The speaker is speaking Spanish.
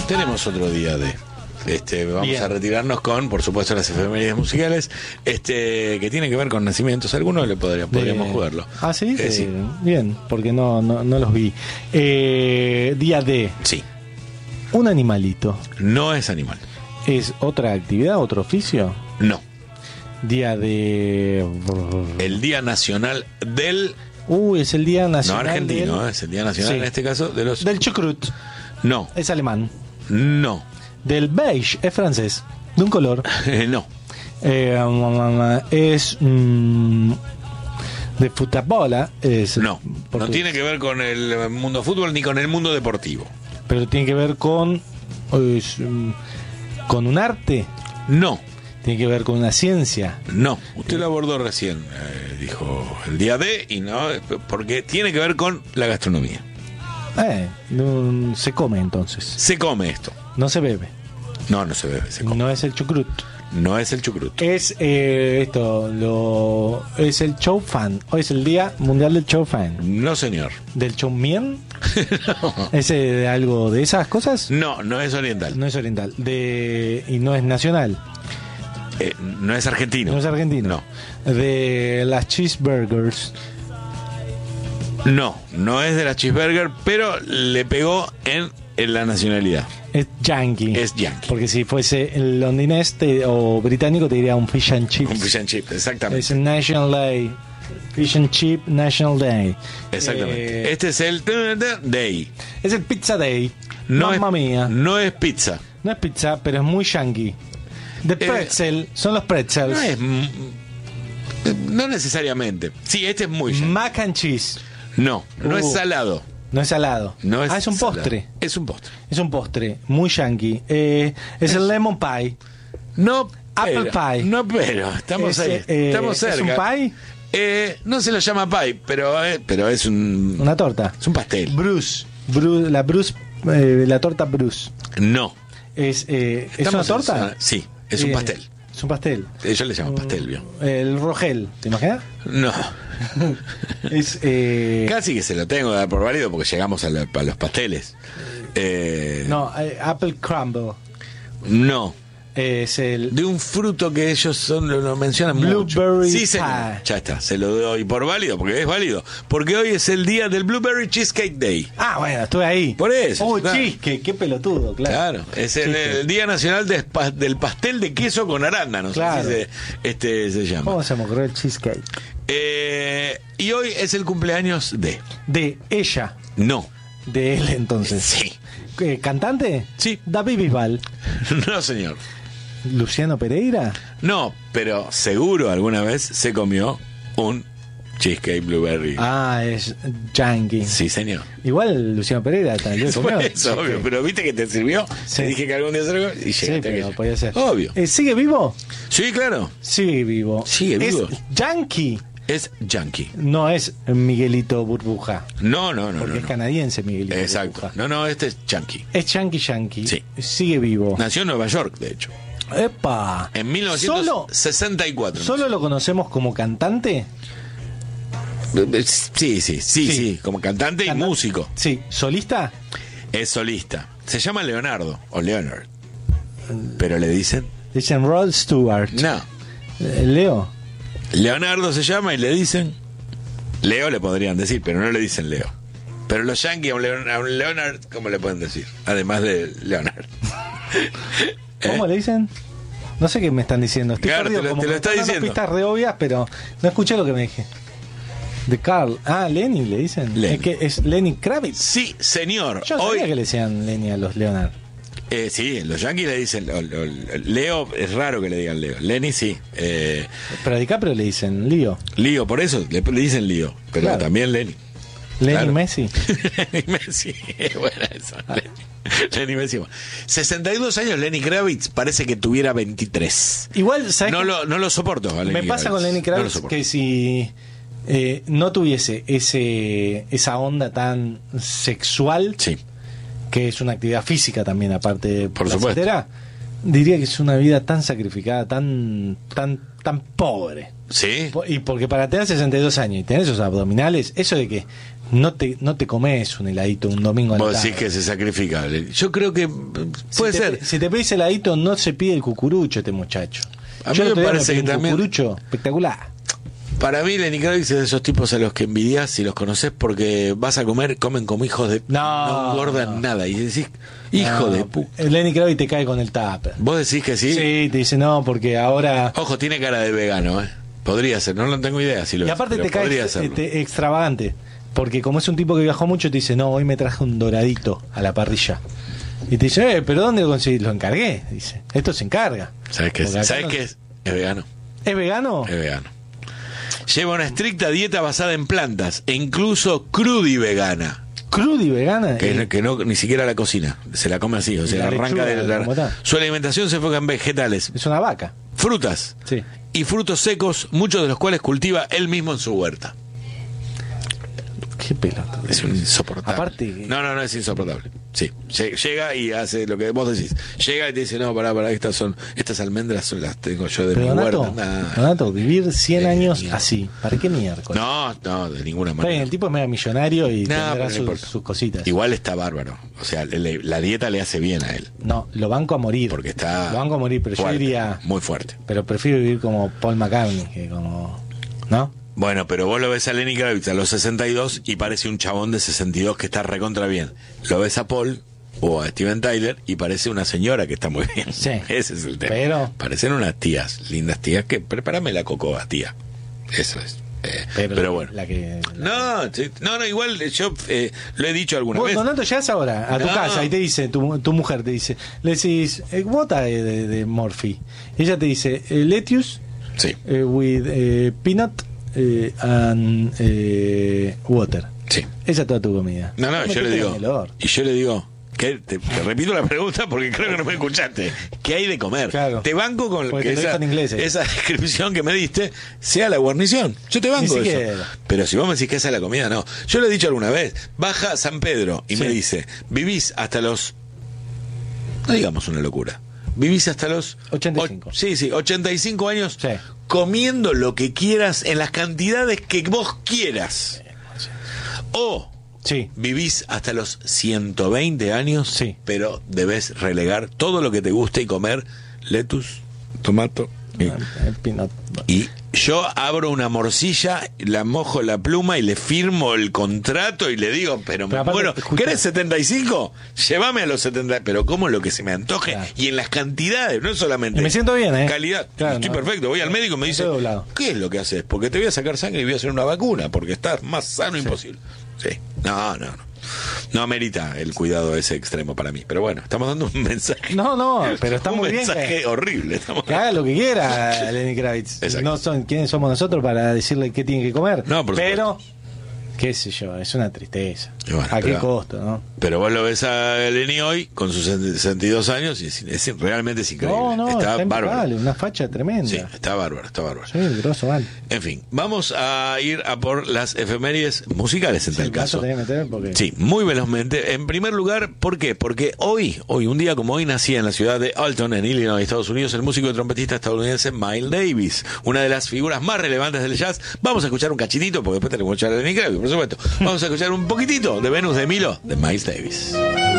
Tenemos otro día de... vamos Bien. a retirarnos con, por supuesto, las efemérides musicales, que tienen que ver con nacimientos. Algunos le podríamos jugarlo. Ah, ¿sí? Sí. Bien, porque no los vi. Día de Sí. un animalito. No es animal. ¿Es otra actividad, otro oficio? No. Día de... El Día Nacional del... es el Día No Nacional argentino, es el Día Nacional Sí. en este caso de los... del chucrut. No. Es alemán. No. Del beige, es francés. De un color. No. Es... de futabola. Es No. No portugués. tiene que ver con el mundo fútbol ni con el mundo deportivo. Pero tiene que ver con... con un arte. No. Tiene que ver con una ciencia. No, usted lo abordó recién, dijo el día de, y no, porque tiene que ver con la gastronomía. Se come entonces. Se come esto. No se bebe. No, no se bebe, se come. No es el chucrut. No es el chucrut. Es es el chow fan. Hoy es el Día Mundial del Chow fan. No, señor. ¿Del chow mien? No. ¿Es de algo de esas cosas? No, no es oriental. No es oriental. Y no es nacional. No es argentino. No es argentino. No. De las cheeseburgers. No, no es de la cheeseburger, pero le pegó en la nacionalidad. Es yankee. Es yankee. Porque si fuese el londinés o británico te diría un fish and chips. Un fish and chip, exactamente. Es el National Day. Fish and Chip National Day. Exactamente. Este es el Day. Es el Pizza Day. No Mamma es, mía. no es pizza. No es pizza, pero es muy yankee. De pretzel, son los pretzels. No es. No necesariamente. Sí, este es muy yankee. Mac and cheese. No, no es salado. No es salado. No es es un salado. postre. Es un postre. Es un postre, muy yankee. Es el lemon pie. No, Apple pero, pie. No, pero estamos ahí. Estamos cerca. ¿Es un pie? No se lo llama pie, pero es un. Una torta. Es un pastel. Bruce. La torta Bruce. No. ¿Es una torta? Sí, es un pastel. Es un pastel. Ellos le llaman pastel, ¿vio? El Rogel, ¿te imaginas? No. Es Casi que se lo tengo de dar por válido porque llegamos a los pasteles. no, Apple Crumble. No. Es el De un fruto que ellos lo mencionan mucho. Blueberry Sí, señor. pie. Ya está, se lo doy por válido porque es válido. Porque hoy es el día del Blueberry Cheesecake Day. Ah, bueno, estuve ahí. Por eso. Oh, claro. cheesecake, qué pelotudo, claro. Claro, es el Día Nacional del Pastel de Queso con Arándanos. Claro. Así se llama. ¿Cómo se me ocurrió el cheesecake? Y hoy es el cumpleaños de. De ella. No. De él, entonces. Sí. ¿Cantante? Sí. David Bisbal. No, señor. ¿Luciano Pereira? No, pero seguro alguna vez se comió un cheesecake blueberry. Ah, es yankee. Sí, señor. Igual Luciano Pereira también Eso comió. es obvio, pero viste que te sirvió. Sí. Te dije que algún día se lo y Sí, llegaste a pero aquello. podía ser. Obvio. ¿Sigue vivo? Sí, claro. Sigue vivo. Sigue vivo. Es yankee. Es yankee. No es Miguelito Burbuja. No. Porque es canadiense Miguelito Exacto. Burbuja. No, este es yankee. Es yankee. Sí. Sigue vivo. Nació en Nueva York, de hecho. ¡Epa! En 1964. ¿Solo lo conocemos como cantante? Sí, como cantante y músico. Sí. ¿Solista? Es solista. Se llama Leonardo o Leonard. Pero le dicen Dicen Rod Stewart. no. Leo. Leonardo se llama y le dicen Leo, le podrían decir, pero no le dicen Leo. Pero los yankees a un Leonard, ¿cómo le pueden decir? Además de Leonard. ¿Cómo le dicen? No sé qué me están diciendo. Estoy Claro, perdido, te lo como está que están dando diciendo. pistas re obvias, pero no escuché lo que me dije. De Carl. Ah, Lenny le dicen. Lenny. Es que es Lenny Kravitz. Sí, señor. Yo Hoy, sabía que le decían Lenny a los Leonard. sí, los yankees le dicen Leo, es raro que le digan Leo. Lenny sí. Pero a DiCaprio le dicen Leo. Lío, por eso le dicen Lío. Pero Claro. también Lenny. Lenny Claro. Messi. Lenny Messi. Buena eso. Lenny Messi. 62 años, Lenny Kravitz parece que tuviera 23. Igual, ¿sabes No qué? lo soporto. A Me Lenny pasa con Lenny No lo Kravitz soporto. que si no tuviese esa onda tan sexual, Sí. que es una actividad física también, aparte de Por supuesto. placentera, diría que es una vida tan sacrificada, tan pobre. Sí. Y porque para tener 62 años y tener esos abdominales, eso de que no te comes un heladito un domingo a la Vos tarde. decís que se sacrifica. Yo creo que puede ser. Si te pedís heladito, no se pide el cucurucho este muchacho. A mí Yo me el otro día parece pedí que un también- cucurucho espectacular. Para mí, Lenny Kravitz es de esos tipos a los que envidias si los conoces porque vas a comer, comen como hijos de... No, engordan no. nada. Y decís, hijo No, de puta. el Lenny Kravitz te cae con el tupper. ¿Vos decís que sí? Sí, te dice no, porque ahora... Ojo, tiene cara de vegano, ¿eh? Podría ser, no tengo idea si lo Y es, aparte pero te cae podría serlo. extravagante. Porque como es un tipo que viajó mucho, te dice, no, hoy me traje un doradito a la parrilla. Y te dice, pero ¿dónde lo conseguís? Lo encargué. Dice, esto se encarga. ¿Sabes qué es? Porque acá ¿Sabes no- qué es? Es vegano. ¿Es vegano? Es vegano. Lleva una estricta dieta basada en plantas e incluso crudi vegana. ¿Crudi vegana? Que no ni siquiera la cocina, se la come así, o sea, la arranca lechuga, de ¿cómo está? Su alimentación se enfoca en vegetales, Es una vaca. frutas Sí. y frutos secos, muchos de los cuales cultiva él mismo en su huerta. Qué pelota. Es un insoportable. Aparte- No, es insoportable. Sí, llega y hace lo que vos decís. Llega y te dice, no, pará, estas almendras las tengo yo de Pero mi Donato, huerta. Nah. Donato, vivir 100 años mierda. así, ¿para qué miércoles? No, de ninguna Está bien, manera. el tipo es mega millonario y No, tendrá pero no importa. sus cositas. Igual está bárbaro. O sea, la dieta le hace bien a él. No, lo banco a morir. Porque está Lo banco a morir, pero fuerte, yo diría... muy fuerte. Pero prefiero vivir como Paul McCartney, que como... ¿No? Bueno, pero vos lo ves a Lenny Kravitz a los 62 y parece un chabón de 62 que está recontra bien. Lo ves a Paul o a Steven Tyler y parece una señora que está muy bien. Sí. Ese es el tema. Pero- Parecen unas tías, lindas tías, que prepárame la cocoa, tía. Eso es. Pero bueno. No, igual yo lo he dicho alguna Vos, vez. Donato, llegas ahora a tu No. casa y te dice, tu mujer te dice, le decís, bota de Morphy. Y ella te dice, lettuce Sí, with peanut and water. sí. Esa es toda tu comida. No, yo Metete le en digo. el orto. Y yo le digo. Te repito la pregunta porque creo que no me escuchaste. ¿Qué hay de comer? Claro. Te banco con Porque que te lo dijo en inglés, esa descripción que me diste sea la guarnición. Yo te banco Ni eso. siquiera. Pero si vos me decís que esa es la comida, no. Yo lo he dicho alguna vez. Baja a San Pedro y Sí. me dice, vivís hasta los... No digamos una locura. Vivís hasta los... 85. Sí, 85 años Sí. comiendo lo que quieras en las cantidades que vos quieras. O... Sí. Vivís hasta los 120 años, Sí. pero debes relegar todo lo que te guste y comer lettuce, tomato. Peanut. Y yo abro una morcilla, la mojo la pluma y le firmo el contrato y le digo, pero me Pero aparte, muero. escucha. ¿Querés 75? Llévame a los 70, pero como lo que se me antoje Claro. y en las cantidades, no solamente Y me siento bien, ¿eh? calidad. Claro, Estoy no. perfecto. Voy al médico y me dice, Estoy doblado. ¿qué es lo que haces? Porque te voy a sacar sangre y voy a hacer una vacuna, porque estás más sano imposible. Sí. No. No amerita el cuidado ese extremo para mí. Pero bueno, estamos dando un mensaje. No, pero está un muy bien mensaje que- horrible. Que haga lo que quiera Lenny Kravitz. Exacto. No son quiénes somos nosotros para decirle qué tiene que comer. No, por pero, qué sé yo, es una tristeza. Y bueno, ¿A qué pero- costo, no? Pero vos lo ves a Lenny hoy con sus 62 años y realmente es increíble. No, está está bárbaro. impecable, una facha tremenda. Sí, está bárbaro. Sí, el grosso mal. En fin, vamos a ir a por las efemérides musicales en tal Vas a caso. tener que meter porque... Sí, muy velozmente. En primer lugar, ¿por qué? Porque hoy, un día como hoy, nacía en la ciudad de Alton, en Illinois, Estados Unidos, el músico y trompetista estadounidense Miles Davis, una de las figuras más relevantes del jazz. Vamos a escuchar un cachitito, porque después tenemos que escuchar a Lenny Kravitz, por supuesto. Vamos a escuchar un poquitito de Venus de Milo, de Miles Davis.